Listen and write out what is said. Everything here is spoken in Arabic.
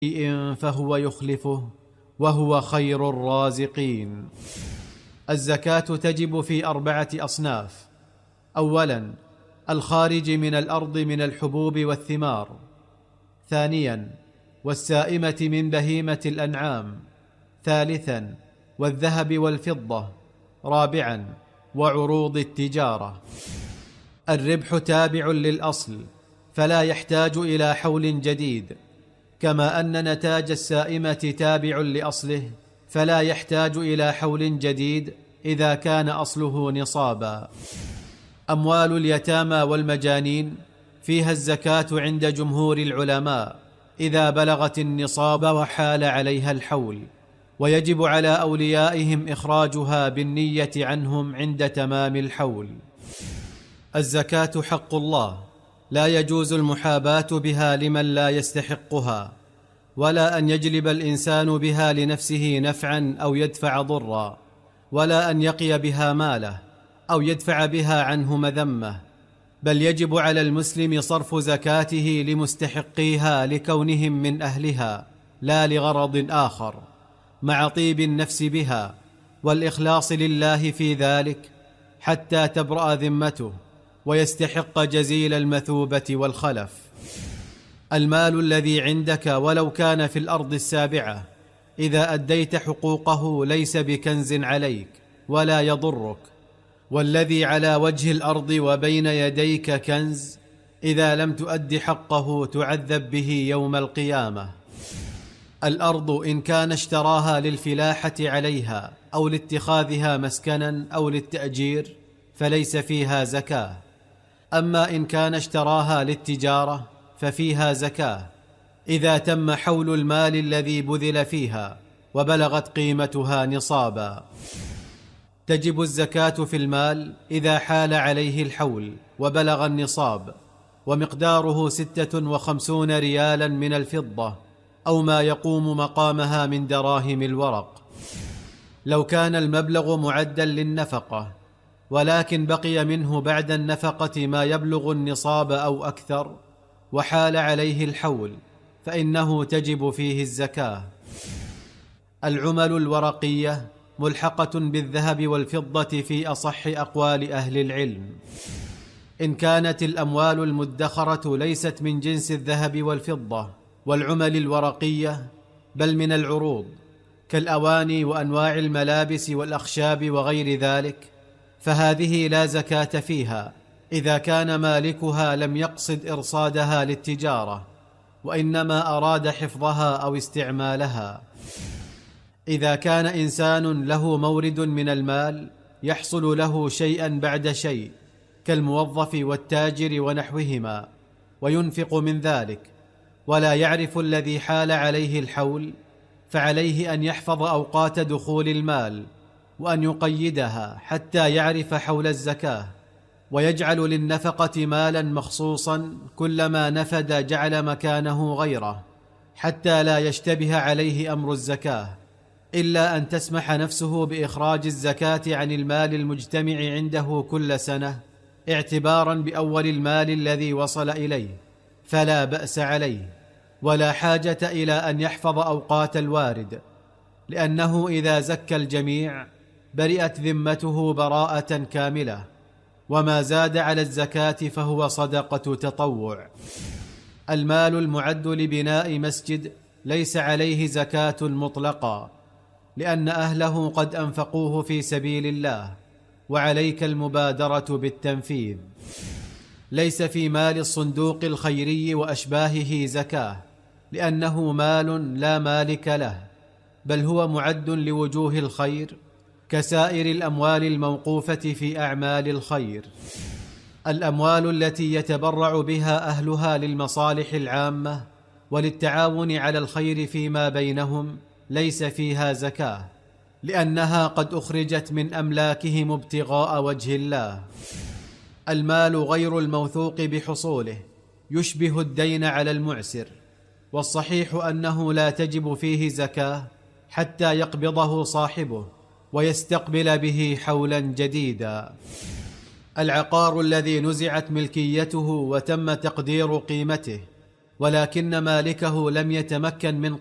فهو يخلفه وهو خير الرازقين. الزكاة تجب في 4 أصناف. أولا، الخارج من الأرض من الحبوب والثمار. ثانيا، والسائمة من بهيمة الأنعام. ثالثا، والذهب والفضة. رابعا، وعروض التجارة. الربح تابع للأصل فلا يحتاج إلى حول جديد، كما أن نتاج السائمة تابع لأصله فلا يحتاج إلى حول جديد إذا كان أصله نصابا. أموال اليتامى والمجانين فيها الزكاة عند جمهور العلماء إذا بلغت النصاب وحال عليها الحول، ويجب على أوليائهم إخراجها بالنية عنهم عند تمام الحول. الزكاة حق الله، لا يجوز المحاباة بها لمن لا يستحقها، ولا أن يجلب الإنسان بها لنفسه نفعا أو يدفع ضرا، ولا أن يقي بها ماله أو يدفع بها عنه مذمة، بل يجب على المسلم صرف زكاته لمستحقيها لكونهم من أهلها لا لغرض آخر، مع طيب النفس بها والإخلاص لله في ذلك حتى تبرأ ذمته ويستحق جزيل المثوبة والخلف. المال الذي عندك ولو كان في الأرض السابعة إذا أديت حقوقه ليس بكنز عليك ولا يضرك، والذي على وجه الأرض وبين يديك كنز إذا لم تؤد حقه تعذب به يوم القيامة. الأرض إن كان اشتراها للفلاحة عليها أو لاتخاذها مسكنا أو للتأجير فليس فيها زكاة، أما إن كان اشتراها للتجارة ففيها زكاة إذا تم حول المال الذي بذل فيها وبلغت قيمتها نصابا. تجب الزكاة في المال إذا حال عليه الحول وبلغ النصاب، ومقداره 56 ريالا من الفضة أو ما يقوم مقامها من دراهم الورق. لو كان المبلغ معدا للنفقة ولكن بقي منه بعد النفقة ما يبلغ النصاب أو أكثر وحال عليه الحول فإنه تجب فيه الزكاة. العمل الورقية ملحقة بالذهب والفضة في أصح أقوال أهل العلم، إن كانت الأموال المدخرة ليست من جنس الذهب والفضة والعمل الورقية بل من العروض كالأواني وأنواع الملابس والأخشاب وغير ذلك، فهذه لا زكاة فيها إذا كان مالكها لم يقصد إرصادها للتجارة وإنما أراد حفظها أو استعمالها. إذا كان إنسان له مورد من المال يحصل له شيئا بعد شيء كالموظف والتاجر ونحوهما وينفق من ذلك ولا يعرف الذي حال عليه الحول، فعليه أن يحفظ أوقات دخول المال وأن يقيدها حتى يعرف حول الزكاة، ويجعل للنفقة مالا مخصوصا كلما نفد جعل مكانه غيره حتى لا يشتبه عليه أمر الزكاة، إلا أن تسمح نفسه بإخراج الزكاة عن المال المجتمع عنده كل سنة اعتبارا بأول المال الذي وصل إليه، فلا بأس عليه ولا حاجة إلى أن يحفظ أوقات الوارد، لأنه إذا زكى الجميع برئت ذمته براءة كاملة، وما زاد على الزكاة فهو صدقة تطوع. المال المعد لبناء مسجد ليس عليه زكاة مطلقة، لأن أهله قد أنفقوه في سبيل الله وعليك المبادرة بالتنفيذ. ليس في مال الصندوق الخيري وأشباهه زكاة، لأنه مال لا مالك له، بل هو معد لوجوه الخير كسائر الأموال الموقوفة في أعمال الخير. الأموال التي يتبرع بها أهلها للمصالح العامة وللتعاون على الخير فيما بينهم ليس فيها زكاة، لأنها قد أخرجت من أملاكهم ابتغاء وجه الله. المال غير الموثوق بحصوله يشبه الدين على المعسر، والصحيح أنه لا تجب فيه زكاة حتى يقبضه صاحبه ويستقبل به حولا جديدا. العقار الذي نزعت ملكيته وتم تقدير قيمته ولكن مالكه لم يتمكن من